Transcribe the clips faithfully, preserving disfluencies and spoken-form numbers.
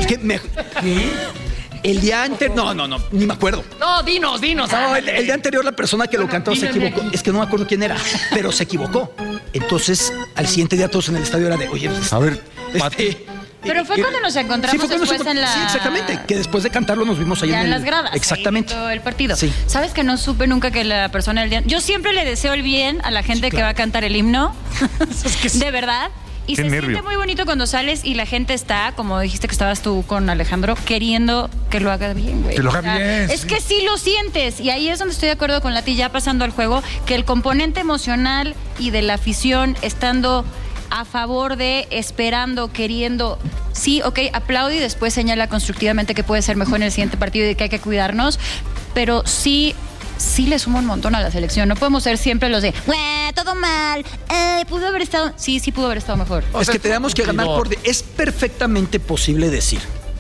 Pues que me... ¿Qué? El día anterior... No, no, no, ni me acuerdo. No, dinos, dinos. No, el, el día anterior la persona que bueno, lo cantó se equivocó. Aquí. Es que no me acuerdo quién era, pero se equivocó. Entonces, al siguiente día todos en el estadio era de, oye... A ver, este, Pero fue cuando nos encontramos sí, después nos... en la... Sí, exactamente, que después de cantarlo nos vimos ahí ya en, en el... las gradas. Exactamente. Todo el partido. Sí. ¿Sabes que no supe nunca que la persona del día... Yo siempre le deseo el bien a la gente sí, claro. que va a cantar el himno. Es que sí. De verdad. Y Qué se nervio. Siente muy bonito cuando sales y la gente está, como dijiste que estabas tú con Alejandro, queriendo que lo haga bien, güey. Que lo haga o sea, bien. Es sí. que sí lo sientes. Y ahí es donde estoy de acuerdo con Lati, ya pasando al juego, que el componente emocional y de la afición estando a favor de, esperando, queriendo, sí, ok, aplaude y después señala constructivamente que puede ser mejor en el siguiente partido y que hay que cuidarnos, pero sí... sí le suma un montón a la selección. No podemos ser siempre los de, ¡güey, todo mal! Eh, pudo haber estado... Sí, sí pudo haber estado mejor. O es sea, que tenemos que ganar por... Es perfectamente posible decir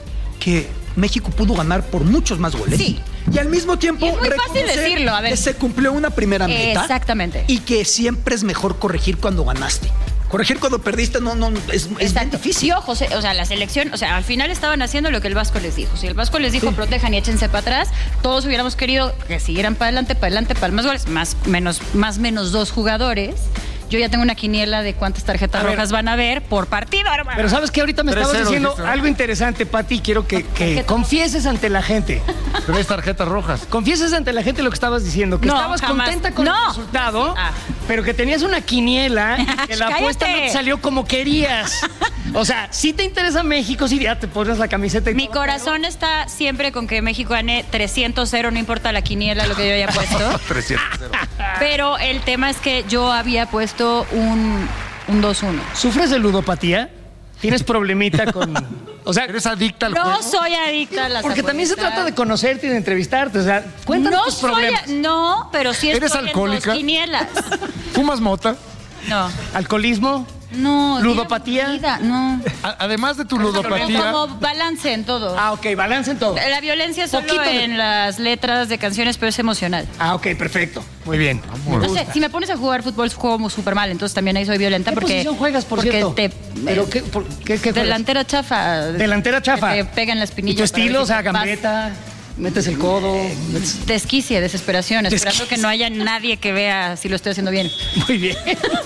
que México pudo ganar por muchos más goles. Sí. Y al mismo tiempo... Y es muy fácil decirlo, a ver. Que se cumplió una primera meta. Exactamente. Y que siempre es mejor corregir cuando ganaste. Corregir cuando perdiste no, no es, es bien difícil. Y ojo, o sea, la selección, o sea, al final estaban haciendo lo que el Vasco les dijo. Si el Vasco les dijo, sí, protejan y échense para atrás, todos hubiéramos querido que siguieran para adelante, para adelante, para más goles, más menos, más menos dos jugadores. Yo ya tengo una quiniela de cuántas tarjetas a rojas ver. van a ver por partido, hermano. Pero ¿sabes qué? Ahorita me estabas diciendo dijiste, ¿no? algo interesante, Pati. Quiero que, que confieses ante la gente. Tres tarjetas rojas. Confieses ante la gente lo que estabas diciendo. Que no, estabas jamás. contenta con no. el resultado, ah. pero que tenías una quiniela que la apuesta no te salió como querías. O sea, si te interesa México, si ya te pones la camiseta y Mi todo, corazón pero... está siempre con que México gane trescientos cero, no importa la quiniela, lo que yo haya puesto. trescientos cero. Pero el tema es que yo había puesto un, un dos uno. ¿Sufres de ludopatía? ¿Tienes problemita con...? O sea, ¿eres adicta al no juego? No soy adicta a las Porque también se trata de conocerte y de entrevistarte. O sea, cuéntanos no tus soy problemas. A, no, pero sí estoy ¿Eres alcohólica? en dos quinielas. ¿Fumas mota? No. ¿Alcoholismo? No. ¿Ludopatía? Vida, no. A, además de tu ludopatía... Como balance en todo. Ah, ok, balance en todo. La violencia solo Poquito en de... las letras de canciones, pero es emocional. Ah, ok, perfecto. Muy bien. No sé, si me pones a jugar fútbol, juego súper mal, entonces también ahí soy violenta. ¿Qué porque, posición juegas, por porque cierto? Te, ¿Pero qué, por, qué, qué delantera chafa. Delantera chafa. Que te pegan las pinillas. ¿Y tu estilo? O sea, gambeta... Metes el codo. Metes... Desquicie, desesperación, Desquicie. Esperando que no haya nadie que vea si lo estoy haciendo bien. Muy bien.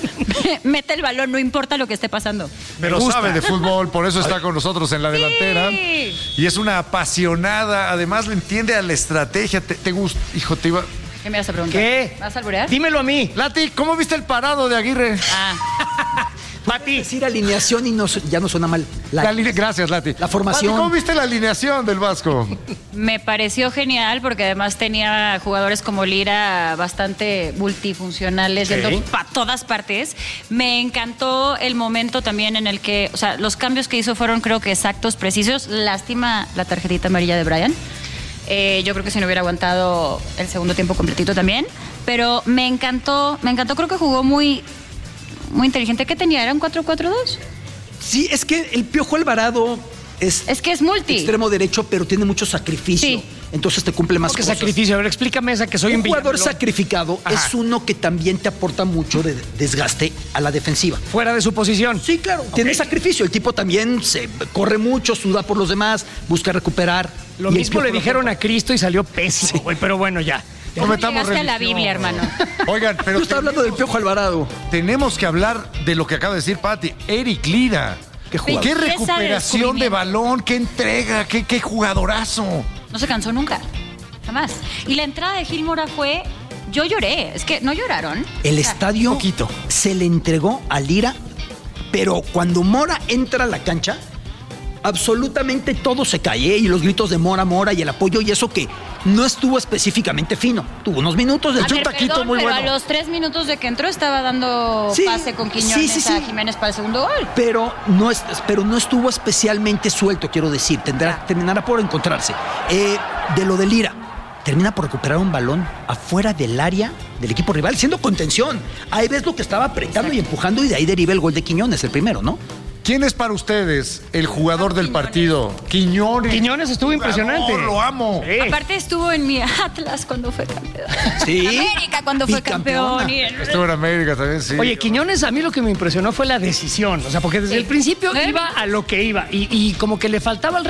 Mete el balón, no importa lo que esté pasando. Pero sabe de fútbol, por eso está con nosotros en la sí. delantera. Y es una apasionada, además le entiende a la estrategia. ¿Te, te gusta? Hijo, te iba... ¿Qué me vas a preguntar? ¿Qué? ¿Vas a alburear? Dímelo a mí. Lati, ¿cómo viste el parado de Aguirre? Ah. Pati. Decir alineación y no, ya no suena mal. La, la line... Gracias, Lati. La formación. Pati, ¿cómo viste la alineación del Vasco? Me pareció genial porque además tenía jugadores como Lira bastante multifuncionales, sí. yendo para todas partes. Me encantó el momento también en el que, o sea, los cambios que hizo fueron creo que exactos, precisos. Lástima la tarjetita amarilla de Brian. Eh, yo creo que si no hubiera aguantado el segundo tiempo completito también. Pero me encantó, me encantó, creo que jugó muy... muy inteligente. ¿Qué tenía? ¿Era un cuatro cuatro dos? Sí, es que el Piojo Alvarado es... Es que es multi. Extremo derecho, pero tiene mucho sacrificio. Sí. Entonces te cumple más ¿Qué cosas. sacrificio? A ver, explícame esa que soy un jugador Villamelón. sacrificado. Ajá. Es uno que también te aporta mucho de desgaste a la defensiva. Fuera de su posición. Sí, claro. Okay. Tiene sacrificio. El tipo también se corre mucho, suda por los demás, busca recuperar. Lo mismo le dijeron a Cristo y salió pésimo, güey, sí. Pero bueno, ya. No llegaste a la Biblia, hermano. Oigan, pero... Tú estás hablando del Piojo Alvarado. Tenemos que hablar de lo que acaba de decir Pati. Eric Lira. ¿Qué, jugador? ¿Qué recuperación de, de balón? ¿Qué entrega? ¿Qué, qué jugadorazo? No se cansó nunca. Jamás. Y la entrada de Gil Mora fue... Yo lloré. Es que, ¿no lloraron? El o sea, estadio poquito. Se le entregó a Lira, pero cuando Mora entra a la cancha... absolutamente todo se cae, ¿eh? Y los gritos de Mora, Mora y el apoyo y eso que no estuvo específicamente fino. Tuvo unos minutos de un taquito perdón, muy pero bueno. A los tres minutos de que entró estaba dando sí, pase con Quiñones sí, sí, sí. a Jiménez para el segundo gol. Pero no, es, pero no estuvo especialmente suelto, quiero decir. Tendrá, terminará por encontrarse. Eh, de lo de Lira, termina por recuperar un balón afuera del área del equipo rival, siendo contención. Ahí ves lo que estaba apretando Exacto. y empujando y de ahí deriva el gol de Quiñones, el primero, ¿no? ¿Quién es para ustedes el jugador del partido? Quiñones. Quiñones estuvo impresionante. Amor, lo amo. Sí. Aparte estuvo en mi Atlas cuando fue campeón. Sí. América cuando fue campeón. Y el... Estuvo en América también, sí. Oye, Quiñones a mí lo que me impresionó fue la decisión. O sea, porque desde sí. el principio ¿Eh? iba a lo que iba. Y, y como que le faltaba el